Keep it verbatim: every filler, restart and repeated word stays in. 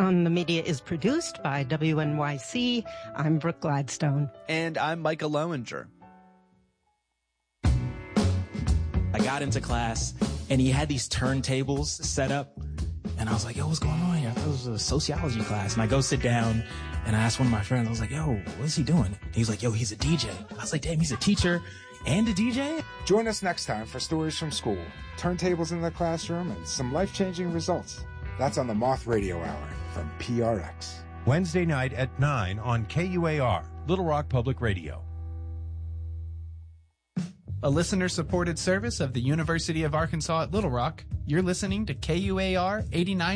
on the Media is produced by W N Y C. I'm Brooke Gladstone. And I'm Micah Lowinger. I got into class, and he had these turntables set up, and I was like, yo, what's going on here? I thought it was a sociology class. And I go sit down, and I asked one of my friends, I was like, yo, what is he doing? He's like, yo, he's a D J. I was like, damn, he's a teacher and a D J? Join us next time for Stories from School, turntables in the classroom, and some life-changing results. That's on the Moth Radio Hour from P R X. Wednesday night at nine on K U A R, Little Rock Public Radio. A listener-supported service of the University of Arkansas at Little Rock. You're listening to K U A R eighty-nine.